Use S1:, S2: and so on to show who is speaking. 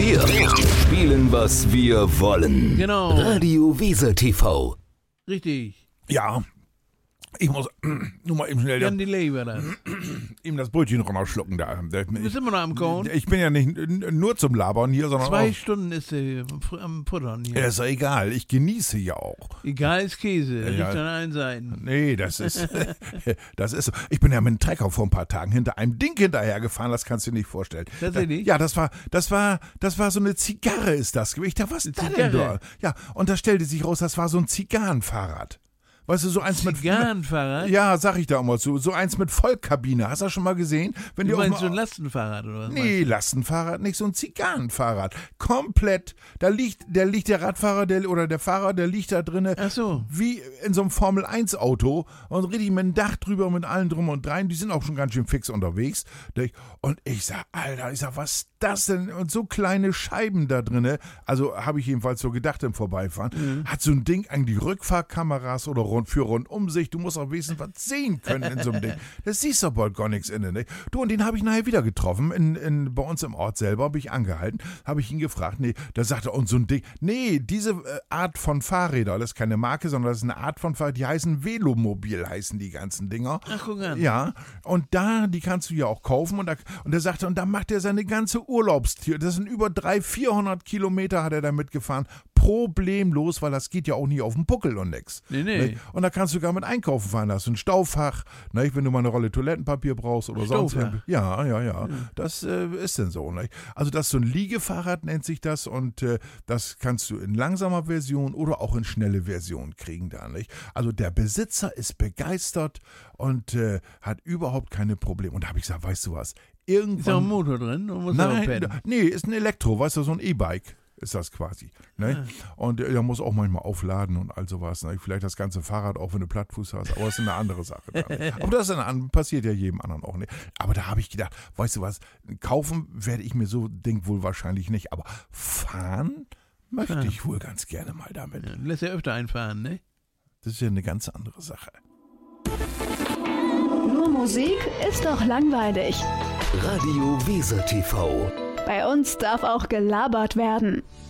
S1: Wir spielen, was wir wollen.
S2: Genau.
S1: Radio Weser TV.
S2: Richtig.
S3: Ja, ich muss nur mal eben schnell
S2: Jan Delay war das.
S3: eben das Brötchen runterschlucken da.
S2: Du bist immer noch am Kauen.
S3: Ich bin ja nicht nur zum Labern hier, sondern
S2: 2
S3: auch...
S2: Stunden ist sie am Puttern hier.
S3: Ist doch egal, ich genieße ja auch.
S2: Egal ist Käse, das
S3: Ja.
S2: liegt an allen Seiten.
S3: Nee, das ist so. Ich bin ja mit dem Trecker vor ein paar Tagen hinter einem Ding hinterhergefahren, das kannst du dir nicht vorstellen.
S2: Tatsächlich?
S3: Ja, das war so eine Zigarre ist das. Ich dachte, was ist das denn
S2: Zigarre?
S3: da? Ja, und da stellte sich raus, das war so ein Zigarrenfahrrad. Weißt du, so eins mit...
S2: Zigarrenfahrrad?
S3: Ja, sag ich da immer so eins mit Vollkabine. Hast du das schon mal gesehen? Wenn
S2: Du
S3: die auch
S2: meinst
S3: mal-
S2: so ein Lastenfahrrad oder was?
S3: Nee, Lastenfahrrad nicht, so ein Zigarrenfahrrad. Komplett. Da liegt der Radfahrer der Fahrer, der liegt da drinne.
S2: Ach so.
S3: Wie in so einem Formel-1-Auto und richtig mit dem Dach drüber, mit allem drum und drein. Die sind auch schon ganz schön fix unterwegs. Und ich sag, Alter, was ist das denn? Und so kleine Scheiben da drinne. Also habe ich jedenfalls so gedacht im Vorbeifahren. Hat so ein Ding eigentlich Rückfahrkameras oder für Rundumsicht? Du musst auch wenigstens was sehen können in so einem Ding. Das siehst du bald gar nichts in, ne? Du, und den habe ich nachher wieder getroffen. Bei uns im Ort selber habe ich angehalten. Habe ich ihn gefragt. Nee, da sagte er, und so ein Ding. Nee, diese Art von Fahrräder, das ist keine Marke, sondern das ist eine Art von Fahrrad, die heißen Velomobil, heißen die ganzen Dinger.
S2: Ach, guck an.
S3: Ja, und die kannst du ja auch kaufen. Und er sagte, und da macht er seine ganze Urlaubstour. Das sind über 300-400 Kilometer hat er da mitgefahren. Problemlos, weil das geht ja auch nie auf den Buckel und nix.
S2: Nee.
S3: Und da kannst du sogar mit einkaufen fahren. Da hast du ein Staufach, ne, wenn du mal eine Rolle Toilettenpapier brauchst oder sonst.
S2: Staufach?
S3: Ja. Das ist denn so. Ne? Also das ist so ein Liegefahrrad, nennt sich das. Und das kannst du in langsamer Version oder auch in schnelle Version kriegen da. Nicht? Also der Besitzer ist begeistert und hat überhaupt keine Probleme. Und da habe ich gesagt, weißt du was, irgendwann...
S2: Ist auch ein Motor drin? Und muss auch pennen?
S3: Nee, ist ein Elektro, weißt du, so ein E-Bike ist das quasi. Ne? Und er muss auch manchmal aufladen und all sowas. Ne? Vielleicht das ganze Fahrrad, auch wenn du Plattfuß hast, aber das ist eine andere Sache. Dann. Aber das ist passiert ja jedem anderen auch nicht. Aber da habe ich gedacht, weißt du was, kaufen werde ich mir so Ding wohl wahrscheinlich nicht, aber fahren möchte ich wohl ganz gerne mal damit.
S2: Ja, lässt ja öfter einfahren, ne?
S3: Das ist ja eine ganz andere Sache.
S4: Nur Musik ist doch langweilig.
S1: Radio Weser TV.
S4: Bei uns darf auch gelabert werden.